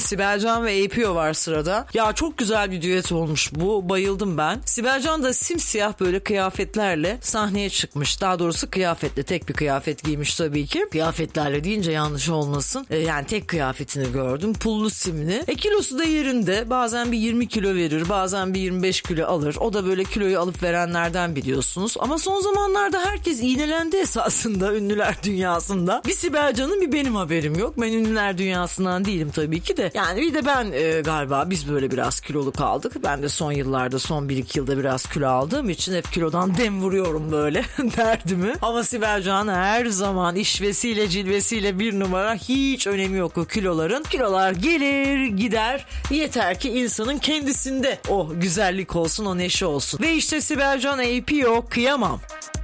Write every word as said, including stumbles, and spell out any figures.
Sibel Can ve A P O var sırada. Ya çok güzel bir düet olmuş bu. Bayıldım ben. Sibel Can da simsiyah böyle kıyafetlerle sahneye çıkmış. Daha doğrusu kıyafetle, tek bir kıyafet giymiş tabii ki. Kıyafetlerle deyince yanlış olmasın. E, yani tek kıyafetini gördüm. Pullu simli. E kilosu da yerinde. Bazen bir yirmi kilo verir. Bazen bir yirmi beş kilo alır. O da böyle kiloyu alıp verenlerden biliyorsunuz. Ama son zamanlarda herkes iğnelendi esasında ünlüler dünyasında. Bir Sibel Can'ın bir benim haberim yok. Ben ünlüler dünyasından değilim tabii ki de. Yani bir de ben e, galiba biz böyle biraz kilolu kaldık. Ben de son yıllarda, son bir iki yılda biraz kilo aldığım için hep kilodan dem vuruyorum böyle derdimi. Ama Sibel Can her zaman işvesiyle cilvesiyle bir numara, hiç önemi yok o kiloların. Kilolar gelir gider. Yeter ki insanın kendisinde o güzellik olsun, o neşe olsun. Ve işte Sibel Can A P O, kıyamam.